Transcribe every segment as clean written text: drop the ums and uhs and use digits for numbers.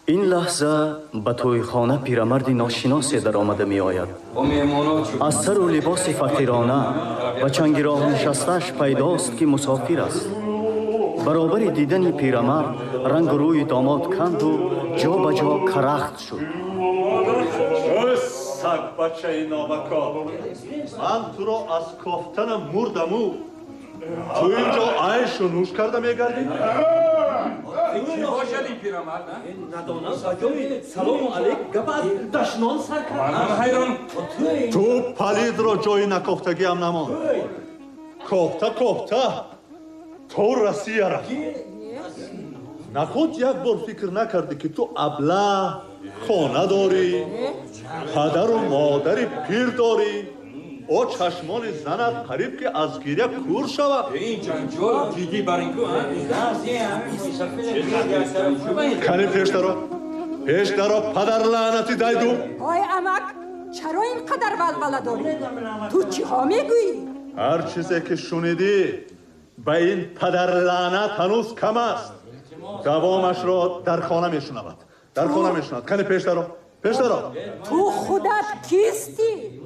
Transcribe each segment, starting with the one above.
این لحظه به تویخانه پیرمردی ناشناسی در آمده می آید. از سر و لباس فقیرانه و چنگ راه نشستش پیداست که مسافر است. برابر دیدن پیرمرد رنگ روی داماد کند و جا به جا کرخت شد. سگ بچه نابکار، من تو را از کفتنم مردمو. تو اینجا عیش و نوش کرده میگردی؟ چی باشدی پیرمرد؟ ندانم سجای سلام علیک گبت دشنان سر کرد. من حیران. تو پلید را جای نکفتگی هم نمان. کفته تو رسیه را. نخود یک بار فکر نکردی که تو ابله خانه داری، پدر و مادر پیر داری، او چشمان زنت قریب که از گیره کور شود. این جنجال جدی برینکو کنی پیش درو پدر لعنتی دایدو. آی امک چرا اینقدر ولوله داری؟ تو چی ها میگویی؟ هر چیزی که شنیدی به این پدر لعنت هنوز کم است. دوامش را در خانه میشنود. کنی پیش درو. تو خودت کیستی؟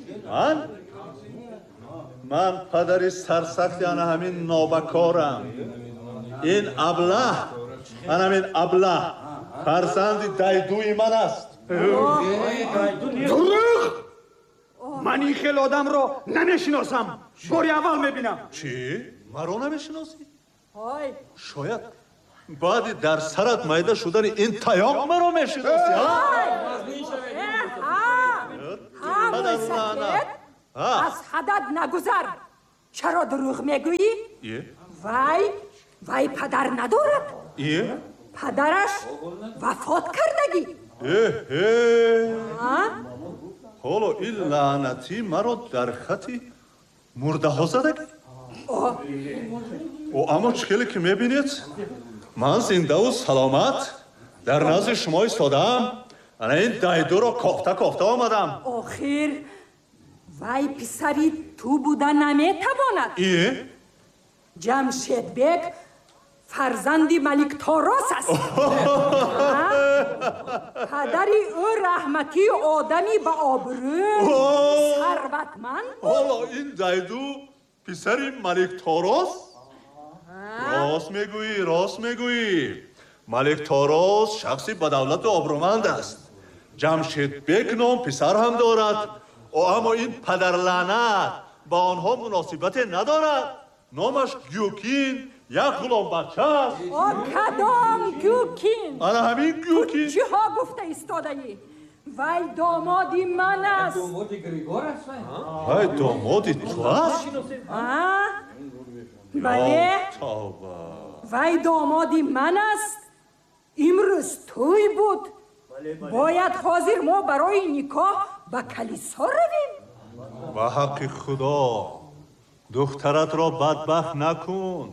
من پدری سرسختی انا همین نابکارم. این ابله فرزند دایدوی من است. من این خیل آدم رو نمیشناسم. باری اول میبینم. چی؟ مرا نمیشناسی؟ های شاید بعد در سرت میده شدن این تایاق مرا میشناسی. همون سکت از حدت نگذر. چرا دروغ میگویی؟ وی پدر ندارد. پدرش وفات کردگی. حالا این لعنتی مرا در خطی مرده ها زدگی. اما چکلی که میبینید من زنده و سلامت در نزد شما ایستادم. این دایدو را کافته آمدم. آخر وی پسری تو بوده نمیتواند. جمشید بک فرزندی ملک تاراس است. پدری او رحمتی آدمی با آبرو ثروتمند بود. حالا این دایدو پسری ملک تاراس؟ راست میگویی. ملک تاراس شخصی با دولت و آبرومند است. جمشید بک نام پسر هم دارد. اما این پدر لعنت با آنها مناسبت ندارد. نامش گیوکین یک غلام بچه است. کدام گیوکین؟ انا همین گیوکین. چی ها گفته ایستاده ای؟ وی دامادی من است. دامادی گریگور است وی دامادی تو است؟ بله وی دامادی من است. امروز توی بود. باید حاضر ما برای نکاح به کلیسا رویم. به حق خدا دخترت را بدبخت نکن.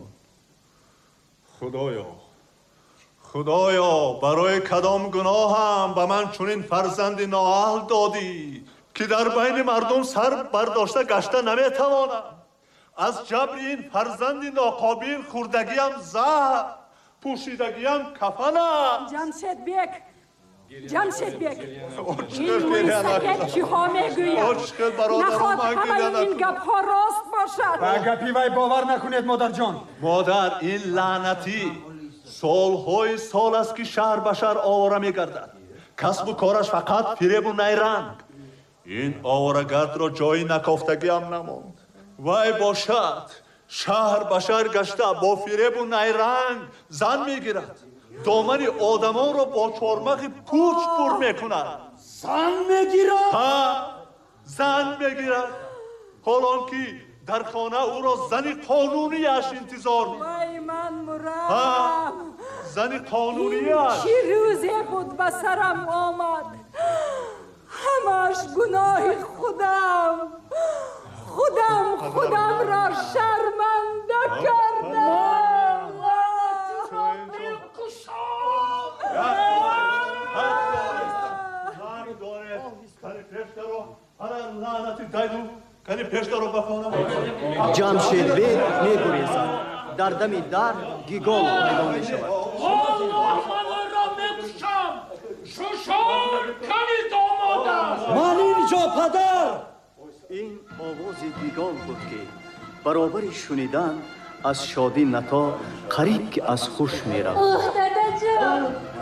خدایا برای کدام گناهم به من چنین فرزند نااهل دادی که در بین مردم سر برداشته گشته نمیتوانم. از جبر این فرزند ناقابل خوردگیم زهر، پوشیدگیم کفن است. جمشید بک این مویسکت چی ها میگوید؟ نخواد همه این گپ ها راست باشد. به گپی وی باور نکنید مادر جان. مادر این لعنتی سالهای سال است که شهر به شهر آواره میگردد. کسب و کارش فقط فریب و نیرنگ. این آواره‌گرد را جایی نکافتگی هم نماند. وی باشد شهر به شهر گشته با فریب و نیرنگ زن میگیرد. دامن آدمان را با چارمخ پوچ پر میکند. زن میگیرد. حالان که در خانه او را زن قانونیش انتظار می. وای من مرم. زن قانونیش. چی روزی بود به سرم آمد. همش گناه خودم را شرمنده کردم. جمشید بک میگریزد. در دم در گیگال پیدا میشود. الله من را میکشم. کمی داماد است من اینجا پدر. این آواز بیگال بود که برابر شنیدن از شادی نتا قریب که از خوش می رفت. دادا جان